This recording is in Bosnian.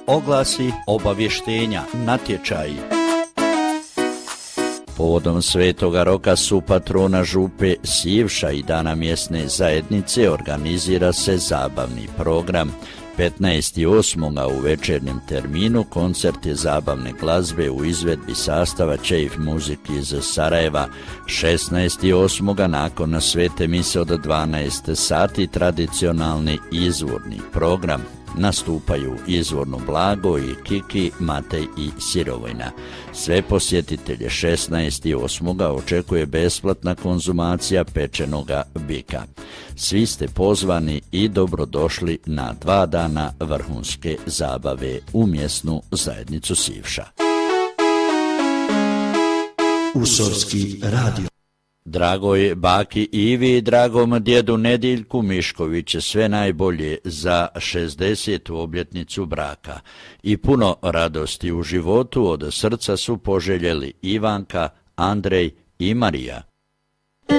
Oglasi, obavještenja, natječaji. Povodom Svetoga Roka su patrona župe Sivša i dana mjesne zajednice organizira se zabavni program. 15.8. u večernjem terminu koncert je zabavne glazbe u izvedbi sastava Čejf Muzik iz Sarajeva. 16.8. nakon svete mise od 12 sati tradicionalni izvorni program. Nastupaju Izvorno Blago i Kiki, Matej i Sirovojna. Sve posjetitelje 16.8. očekuje besplatna konzumacija pečenoga bika. Svi ste pozvani i dobrodošli na 2 dana vrhunske zabave u mjesnu zajednicu Sivša. Usorski radio. Dragoj baki Ivi i dragom djedu Nediljku Mišković sve najbolje za 60. obljetnicu braka i puno radosti u životu od srca su poželjeli Ivanka, Andrej i Marija.